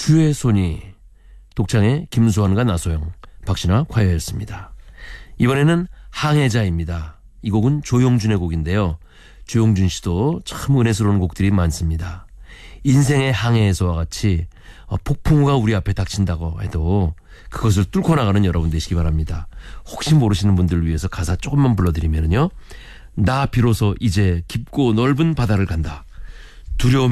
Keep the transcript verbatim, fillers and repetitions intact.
주의 손이, 독창의 김수환과 나소영, 박신화 콰이어였습니다. 이번에는 항해자입니다. 이 곡은 조용준의 곡인데요. 조용준 씨도 참 은혜스러운 곡들이 많습니다. 인생의 항해에서와 같이 폭풍우가 우리 앞에 닥친다고 해도 그것을 뚫고 나가는 여러분 되시기 바랍니다. 혹시 모르시는 분들을 위해서 가사 조금만 불러드리면요. 나 비로소 이제 깊고 넓은 바다를 간다. 두려움에